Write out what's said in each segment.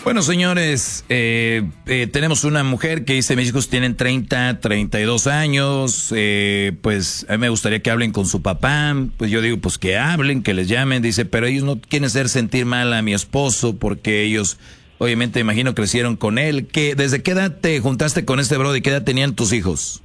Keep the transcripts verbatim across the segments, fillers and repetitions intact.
Bueno, señores, eh, eh, tenemos una mujer que dice, mis hijos tienen treinta, treinta y dos años, eh, pues a mí me gustaría que hablen con su papá. Pues yo digo, pues que hablen, que les llamen. Dice, pero ellos no quieren hacer sentir mal a mi esposo porque ellos, obviamente, imagino, crecieron con él. ¿Qué, ¿Desde qué edad te juntaste con este brody? ¿Qué edad tenían tus hijos?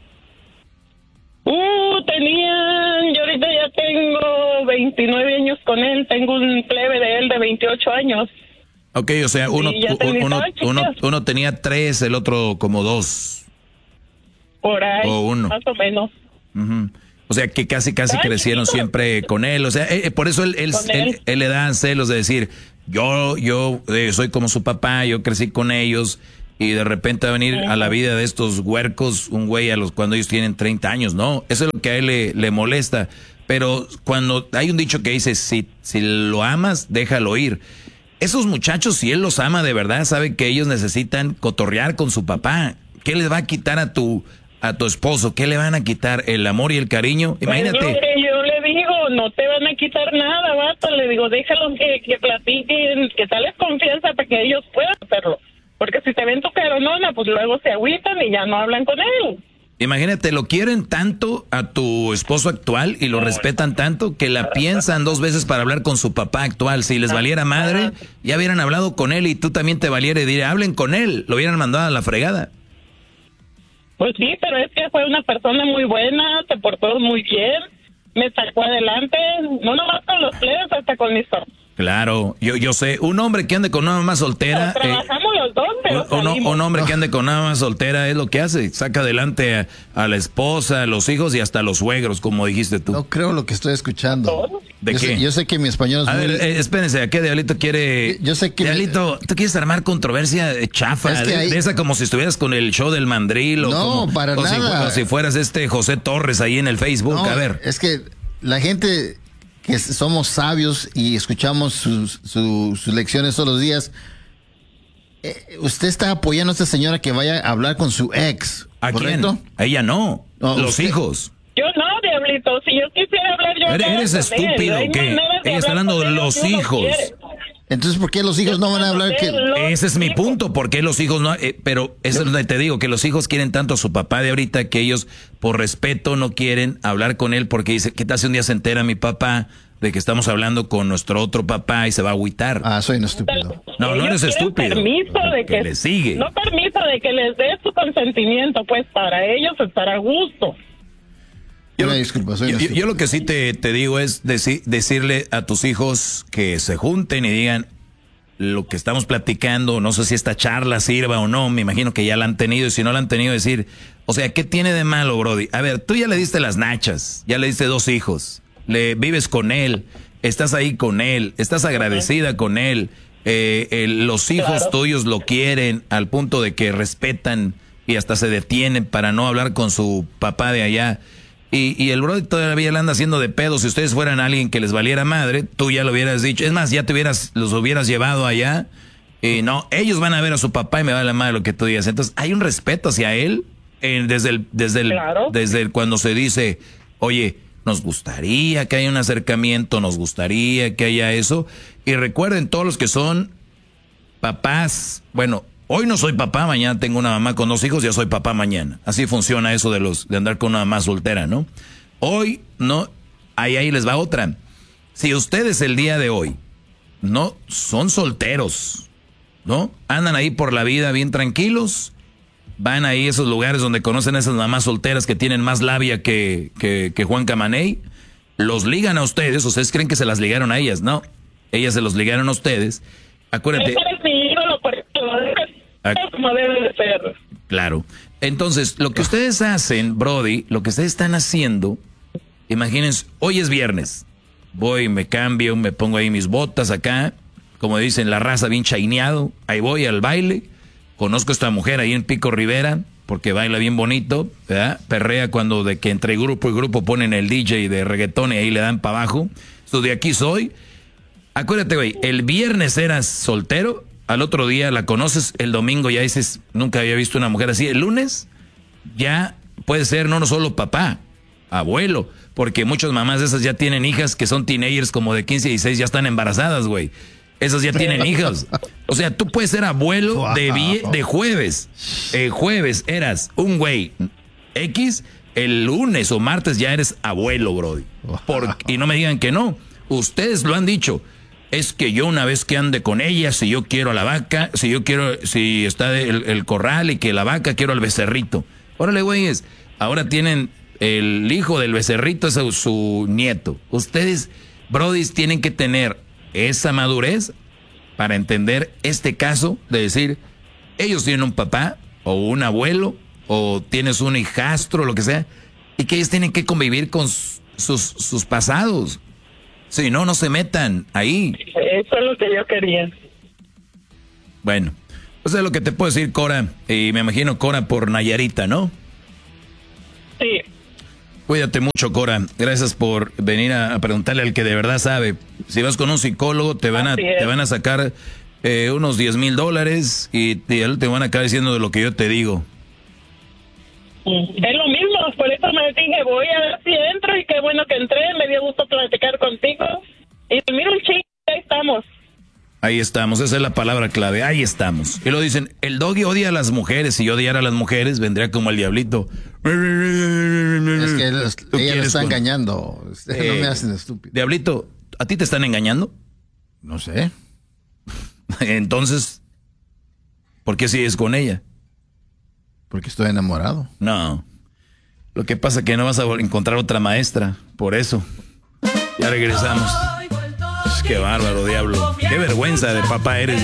Uh, tenían, yo ahorita ya tengo veintinueve años con él, tengo un plebe de él de veintiocho años. Ok, o sea, uno, sí, uno, uno, uno tenía tres, el otro como dos. Por ahí, o uno. más o menos. Uh-huh. O sea, que casi, casi Ay, crecieron chiquito. siempre con él. O sea, eh, por eso él, él, él, él, él le da celos de decir, yo, yo eh, soy como su papá, yo crecí con ellos, y de repente va a venir uh-huh. a la vida de estos huercos un güey a los cuando ellos tienen treinta años, ¿no? Eso es lo que a él le, le molesta. Pero cuando hay un dicho que dice, si, si lo amas, déjalo ir. Esos muchachos, si él los ama de verdad, sabe que ellos necesitan cotorrear con su papá. ¿Qué les va a quitar a tu a tu esposo? ¿Qué le van a quitar? ¿El amor y el cariño? Imagínate. Pues lo que yo le digo, no te van a quitar nada, vato. Le digo, déjalos que, que platiquen, que dales confianza para que ellos puedan hacerlo. Porque si te ven tu caronona, pues luego se agüitan y ya no hablan con él. Imagínate, lo quieren tanto a tu esposo actual y lo respetan tanto que la piensan dos veces para hablar con su papá actual. Si les valiera madre, ya hubieran hablado con él y tú también te valiera y diría, hablen con él, lo hubieran mandado a la fregada. Pues sí, pero es que fue una persona muy buena, se portó muy bien, me sacó adelante, no nomás con los plebes, hasta con mis hijos. Claro, yo yo sé, un hombre que ande con una mamá soltera... No, trabajamos eh, los dos, pero un, un, un hombre que ande con una mamá soltera es lo que hace, saca adelante a, a la esposa, a los hijos y hasta a los suegros, como dijiste tú. No creo lo que estoy escuchando. ¿De yo qué? Sé, yo sé que mi español es a muy... ver, eh, espérense, ¿a qué Diablito quiere...? Yo sé que... Diablito, ¿tú quieres armar controversia chafa? Es que de, hay... de esa como si estuvieras con el show del mandril o No, como, para o nada. Si, o si fueras este José Torres ahí en el Facebook, no, a ver. Es que la gente... que somos sabios y escuchamos sus, sus, sus lecciones todos los días. Eh, usted está apoyando a esta señora que vaya a hablar con su ex, ¿a ¿correcto? quién? A ella no, no los usted... hijos. Yo no, Diablito, si yo quisiera hablar yo... ¿Eres, eres estúpido o qué? Ella está hablando de los hijos. Entonces, ¿por qué los hijos no van a hablar? Que... Ese es mi punto, ¿por qué los hijos no? Eh, pero eso es donde te digo, que los hijos quieren tanto a su papá de ahorita que ellos, por respeto, no quieren hablar con él porque dice, ¿qué tal si un día se entera mi papá de que estamos hablando con nuestro otro papá y se va a agüitar? Ah, soy un estúpido. No, ellos no eres estúpido. Permiso de que, que le sigue. No permiso de que les dé su consentimiento, pues para ellos estar a gusto. Yo, Una disculpa, soy yo, yo, yo lo que sí te, te digo es deci- decirle a tus hijos que se junten y digan lo que estamos platicando, no sé si esta charla sirva o no, me imagino que ya la han tenido y si no la han tenido decir, o sea, ¿qué tiene de malo, Brody? A ver, tú ya le diste las nachas, ya le diste dos hijos, le vives con él, estás ahí con él, estás agradecida con él, eh, eh, los hijos claro. tuyos lo quieren al punto de que respetan y hasta se detienen para no hablar con su papá de allá. Y, y el Brody todavía le anda haciendo de pedo. Si ustedes fueran alguien que les valiera madre, tú ya lo hubieras dicho. Es más, ya te hubieras, los hubieras llevado allá. Y no, ellos van a ver a su papá y me vale la madre lo que tú digas. Entonces, hay un respeto hacia él eh, desde el, desde el, claro. desde el, cuando se dice, oye, nos gustaría que haya un acercamiento, nos gustaría que haya eso. Y recuerden, todos los que son papás, bueno, hoy no soy papá, mañana tengo una mamá con dos hijos, ya soy papá mañana. Así funciona eso de los de andar con una mamá soltera, ¿no? Hoy no, ahí ahí les va otra. Si ustedes el día de hoy no son solteros, ¿no? Andan ahí por la vida bien tranquilos, van ahí a esos lugares donde conocen a esas mamás solteras que tienen más labia que, que, que Juan Camaney, los ligan a ustedes, ustedes creen que se las ligaron a ellas, ¿no? Ellas se los ligaron a ustedes. Acuérdate. Como debe de ser. Claro. Entonces, lo que ustedes hacen, Brody, lo que ustedes están haciendo, imagínense, hoy es viernes. Voy, me cambio, me pongo ahí mis botas acá, como dicen, la raza bien chaineado. Ahí voy al baile. Conozco a esta mujer ahí en Pico Rivera, porque baila bien bonito, ¿verdad? Perrea cuando de que entre grupo y grupo ponen el D J de reggaetón y ahí le dan para abajo. Esto de aquí soy. Acuérdate, güey, el viernes eras soltero. Al otro día la conoces, el domingo ya dices, nunca había visto una mujer así. El lunes ya puede ser no, no solo papá, abuelo, porque muchas mamás de esas ya tienen hijas que son teenagers como de quince y dieciséis, ya están embarazadas, güey. Esas ya tienen hijas. O sea, tú puedes ser abuelo Wow. de, vie- de jueves. El jueves eras un güey X, el lunes o martes ya eres abuelo, brody. Por- y no me digan que no. Ustedes lo han dicho. Es que yo una vez que ande con ella, si yo quiero a la vaca, si yo quiero, si está el, el corral y que la vaca, quiero al becerrito. Órale, güeyes, ahora tienen el hijo del becerrito, es su, su nieto. Ustedes, brodis, tienen que tener esa madurez para entender este caso de decir, ellos tienen un papá o un abuelo o tienes un hijastro, lo que sea, y que ellos tienen que convivir con sus, sus pasados. Si no, no se metan ahí. Eso es lo que yo quería. Bueno, eso es lo que te puedo decir, Cora. Y me imagino Cora por Nayarita, ¿no? Sí. Cuídate mucho, Cora. Gracias por venir a, a preguntarle al que de verdad sabe. Si vas con un psicólogo, te van a, te van a sacar eh, unos diez mil dólares y te, te van a acabar diciendo de lo que yo te digo. Es lo mismo, por eso me dije, voy a ver si entro y qué bueno que entré, me dio gusto platicar contigo. Y mira un chico, ahí estamos. Ahí estamos, esa es la palabra clave, ahí estamos. Y lo dicen, el doggy odia a las mujeres, si yo odiara a las mujeres, vendría como el diablito. Es que los- ¿Tú ella lo quieres está con- engañando. Ustedes Eh, no me hacen estúpido. Diablito, ¿a ti te están engañando? No sé. Entonces, ¿por qué sigues con ella? Porque estoy enamorado. No. Lo que pasa es que no vas a encontrar otra maestra, por eso. Ya regresamos. Qué bárbaro, diablo. Qué vergüenza de papá eres.